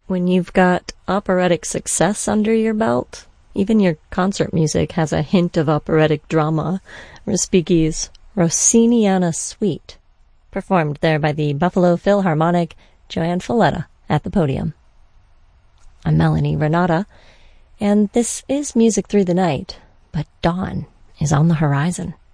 When you've got operatic success under your belt, even your concert music has a hint of operatic drama. Respighi's Rossiniana Suite, performed there by the Buffalo Philharmonic, Joanne Falletta at the podium. I'm Melanie Renata, and this is Music Through the Night, but dawn is on the horizon.